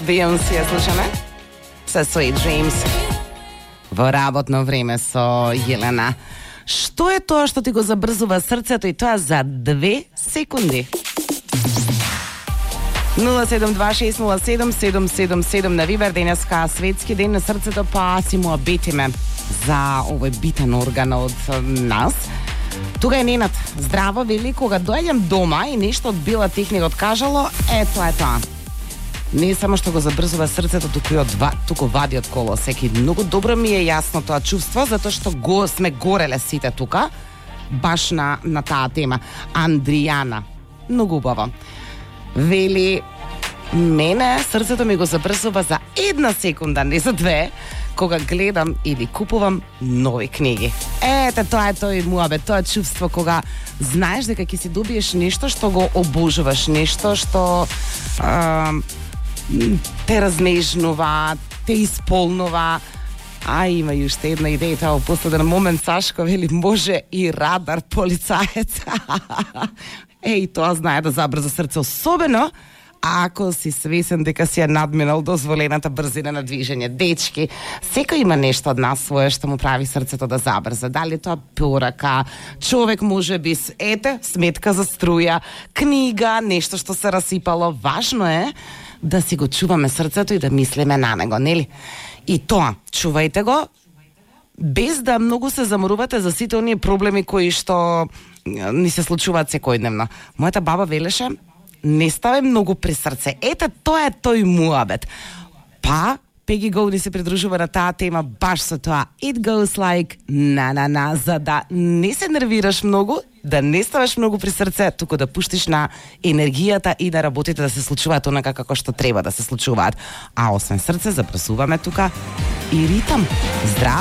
Beyoncé ја слушаме со Sweet Dreams во работно време со Јелена. Што е тоа што ти го забрзува срцето и тоа за 2 секунди? 072607777 на Вибер, денеска светски ден на срцето, па си му обетиме за овој битен орган од нас. Тука е Ненад. Здраво, вели, кога доаѓам дома и нешто од била техника откажало, тоа е тоа. Не само што го забрзува срцето, туку вади од колосек. И многу добро ми е јасно тоа чувство, затоа што сме гореле сите тука, баш на таа тема. Андријана, многу убаво. Вели, мене срцето ми го забрзува за 1 секунда, не за 2, кога гледам или купувам нови книги. Тоа е тој муабет, тоа чувство кога знаеш дека ќе си добиеш нешто што го обожуваш, нешто што те разнежнува, те исполнува. Има и уште една идеја, тоа во последен момент Сашко вели, може и радар полицаец. Тоа знае да забрза срце, особено ако си свесен дека си ја надминал дозволената брзина на движење. Дечки, секој има нешто од нас свое што му прави срцето да забрза. Дали тоа порака, човек може би, сметка за струја, книга, нешто што се расипало. Важно е да си го чуваме срцето и да мислиме на него, нели? И тоа, чувајте го, без да многу се заморувате за сите оние проблеми кои што ни се случуваат секојдневно. Мојата баба велеше, не ставе многу при срце. Тоа е тој муабет. Па, Peggy Go ни се придружува на таа тема баш со тоа. It goes like на, за да не се нервираш многу, да не ставаш многу при срце, туку да пуштиш на енергијата и да работите да се случуваат онака како што треба да се случуваат. А освен срце, забрзуваме тука и ритам. Здраво!